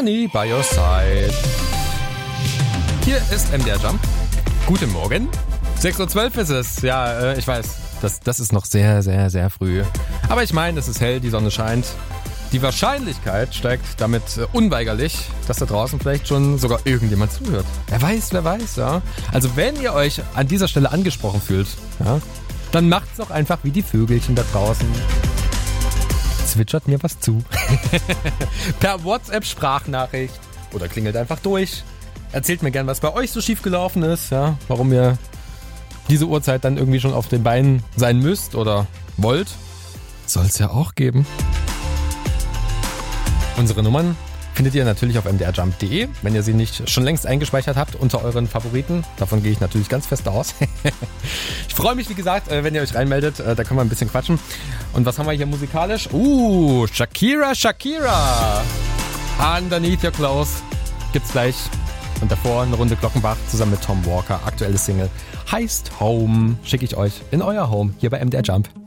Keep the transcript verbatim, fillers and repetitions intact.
Johnny by your side. Hier ist M D R Jump. Guten Morgen. sechs Uhr zwölf ist es. Ja, äh, ich weiß, das, das ist noch sehr, sehr, sehr früh. Aber ich meine, es ist hell, die Sonne scheint. Die Wahrscheinlichkeit steigt damit äh, unweigerlich, dass da draußen vielleicht schon sogar irgendjemand zuhört. Wer weiß, wer weiß, ja. Also wenn ihr euch an dieser Stelle angesprochen fühlt, ja, dann macht's doch einfach wie die Vögelchen da draußen. Zwitschert mir was zu. Per WhatsApp-Sprachnachricht oder klingelt einfach durch. Erzählt mir gern, was bei euch so schief gelaufen ist, ja, warum ihr diese Uhrzeit dann irgendwie schon auf den Beinen sein müsst oder wollt. Soll's ja auch geben. Unsere Nummern findet ihr natürlich auf m d r jump punkt d e, wenn ihr sie nicht schon längst eingespeichert habt unter euren Favoriten. Davon gehe ich natürlich ganz fest aus. Ich freue mich, wie gesagt, wenn ihr euch reinmeldet. Da können wir ein bisschen quatschen. Und was haben wir hier musikalisch? Uh, Shakira, Shakira. Underneath Your Clothes gibt's gleich. Und davor eine Runde Glockenbach zusammen mit Tom Walker. Aktuelles Single heißt Home. Schicke ich euch in euer Home hier bei M D R Jump.